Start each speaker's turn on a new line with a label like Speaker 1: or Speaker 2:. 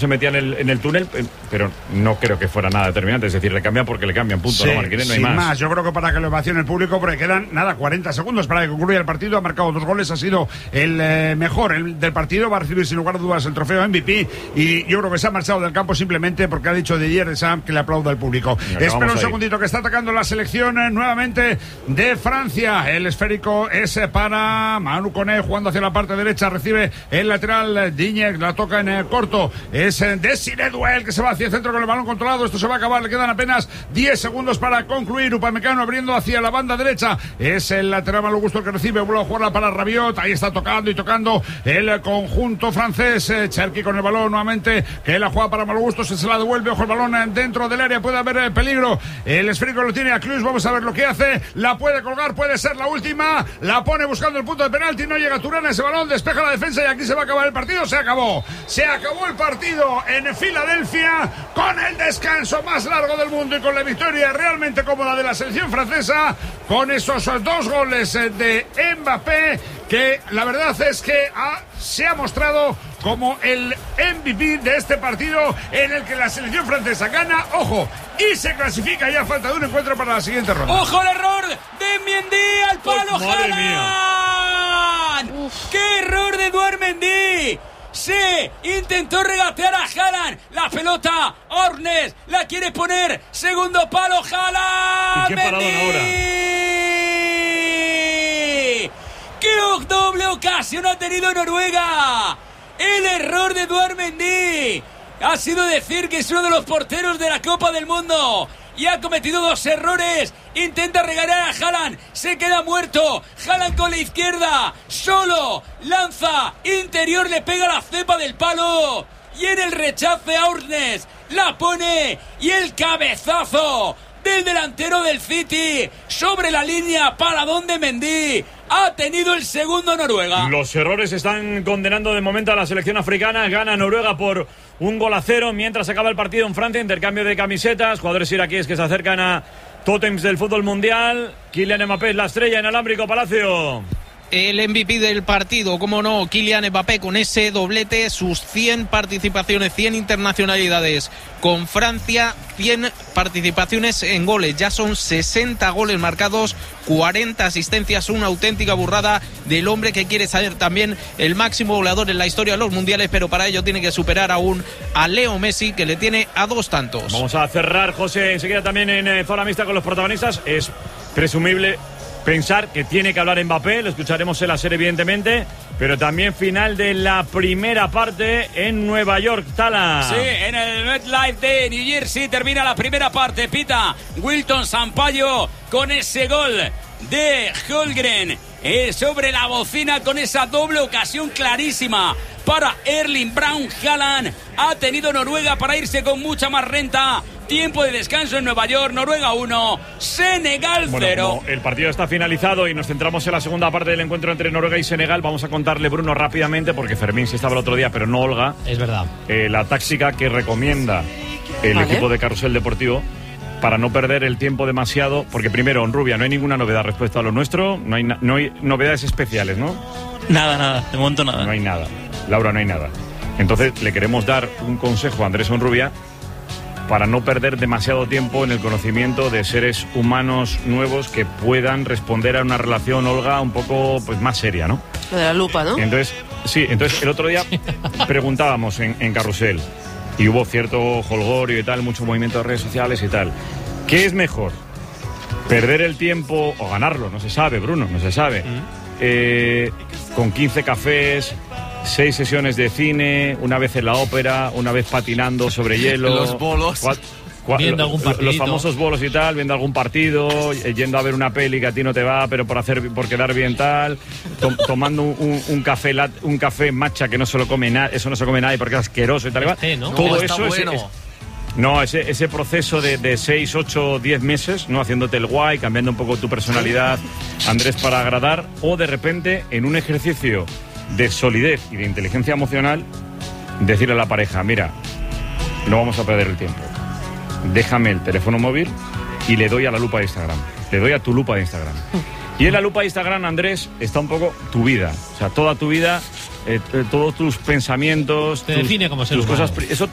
Speaker 1: se metía en el túnel, pero no creo que fuera nada determinante. Es decir, le cambian porque le cambian, punto.
Speaker 2: Sí,
Speaker 1: ¿no, Marquines? No hay
Speaker 2: sin
Speaker 1: más.
Speaker 2: Yo creo que para que lo ovacione el público, porque quedan 40 segundos para que concluya el partido. Ha marcado 2 goles, ha sido el mejor del partido. Va a recibir sin lugar a dudas el trofeo MVP. Y yo creo que se ha marchado del campo simplemente porque ha dicho Didier Deschamps que le aplauda al público. Espera un segundito, que está atacando la selección nuevamente de Francia. El esférico es para Manu Koné, jugando hacia la parte derecha. Recibe el lateral Diñez, la toca en corto. Es Desiré Doué que se va hacia el centro con el balón controlado. Esto se va a acabar, le quedan apenas 10 segundos para concluir. Upamecano abriendo hacia la banda derecha. Es el lateral Malo Gusto el que recibe. Vuelve a jugarla para Rabiot. Ahí está tocando el conjunto francés. Cherki con el balón nuevamente, que la juega para Malo Gusto. Se la devuelve. Ojo el balón dentro del área. Puede haber peligro. El esférico lo tiene a Klus. Vamos a ver lo que hace. La puede colgar. Puede ser la última. La pone buscando el punto de penalti. No llega Turán a ese balón. Despeja la defensa y aquí se va a acabar el partido. Se acabó. Se acabó el partido en Filadelfia con el descanso más largo del mundo y con la victoria realmente cómoda de la selección francesa, con esos 2 goles de Mbappé, que la verdad es que se ha mostrado como el MVP de este partido, en el que la selección francesa gana, ojo, y se clasifica ya a falta de un encuentro para la siguiente ronda.
Speaker 3: ¡Ojo el error de Mendy al palo!
Speaker 1: ¡Madre mía!
Speaker 3: ¡Qué error de Edouard Mendy! Se intentó regatear a Haaland. La pelota, Ornes la quiere poner. Segundo palo, Haaland.
Speaker 1: ¿Y qué paradón ahora?
Speaker 3: ¡Qué doble ocasión ha tenido Noruega! El error de Edouard Mendy ha sido decir que es uno de los porteros de la Copa del Mundo y ha cometido 2 errores. Intenta regatear a Haaland, se queda muerto. Haaland con la izquierda, solo, lanza, interior, le pega la cepa del palo y en el rechace a Ornes la pone y el cabezazo del delantero del City sobre la línea para donde Mendy ha tenido el segundo Noruega.
Speaker 1: Los errores están condenando de momento a la selección africana. Gana Noruega por 1-0 mientras acaba el partido en Francia. Intercambio de camisetas, jugadores iraquíes que se acercan a tótems del fútbol mundial. Kylian Mbappé es la estrella en Alámbrico Palacio.
Speaker 4: El MVP del partido, cómo no, Kylian Mbappé, con ese doblete, sus 100 participaciones, 100 internacionalidades con Francia, 100 participaciones en goles, ya son 60 goles marcados, 40 asistencias, una auténtica burrada del hombre que quiere ser también el máximo goleador en la historia de los mundiales, pero para ello tiene que superar aún a Leo Messi, que le tiene a 2 tantos.
Speaker 1: Vamos a cerrar, José, enseguida también en Zona Mixta con los protagonistas. Es presumible pensar que tiene que hablar Mbappé, lo escucharemos en la serie evidentemente, pero también final de la primera parte en Nueva York, Tala.
Speaker 3: Sí, en el MetLife de New Jersey termina la primera parte, pita Wilton Sampaio con ese gol de Holmgren sobre la bocina, con esa doble ocasión clarísima para Erling Braut Haaland. Ha tenido Noruega para irse con mucha más renta. Tiempo de descanso en Nueva York. Noruega 1, Senegal 0.
Speaker 1: Bueno, el partido está finalizado y nos centramos en la segunda parte del encuentro entre Noruega y Senegal. Vamos a contarle, Bruno, rápidamente, porque Fermín sí estaba el otro día, pero no Olga.
Speaker 5: Es verdad.
Speaker 1: La táctica que recomienda el equipo de Carrusel Deportivo para no perder el tiempo demasiado, porque primero, en Rubia, no hay ninguna novedad respecto a lo nuestro, no hay novedades especiales, ¿no?
Speaker 6: Nada, de momento nada.
Speaker 1: No hay nada. Laura, no hay nada. Entonces le queremos dar un consejo a Andrés Onrubia para no perder demasiado tiempo en el conocimiento de seres humanos nuevos que puedan responder a una relación, Olga, un poco pues más seria, ¿no?
Speaker 7: Lo de la lupa, ¿no?
Speaker 1: Entonces el otro día preguntábamos en Carrusel y hubo cierto jolgorio y tal, mucho movimiento de redes sociales y tal. ¿Qué es mejor? ¿Perder el tiempo o ganarlo? No se sabe, Bruno, no se sabe. Con 15 cafés, 6 sesiones de cine, una vez en la ópera, una vez patinando sobre hielo.
Speaker 5: Los bolos.
Speaker 6: Viendo algún partidito.
Speaker 1: Los famosos bolos y tal, viendo algún partido, yendo a ver una peli que a ti no te va, pero por quedar bien tal, tomando un café matcha que no se lo come nadie, eso no se come nadie porque es asqueroso y tal.
Speaker 5: ¿no?
Speaker 1: Todo
Speaker 5: está
Speaker 1: eso
Speaker 5: bueno.
Speaker 1: ese proceso de 6, 8, 10 meses, ¿no? Haciéndote el guay, cambiando un poco tu personalidad, Andrés, para agradar, o de repente, en un ejercicio de solidez y de inteligencia emocional, decirle a la pareja, mira, no vamos a perder el tiempo. Déjame el teléfono móvil y le doy a la lupa de Instagram. Le doy a tu lupa de Instagram. Y en la lupa de Instagram, Andrés, está un poco tu vida. O sea, toda tu vida, todos tus pensamientos,
Speaker 5: te define como ser
Speaker 1: tus
Speaker 5: humano.
Speaker 1: Cosas, eso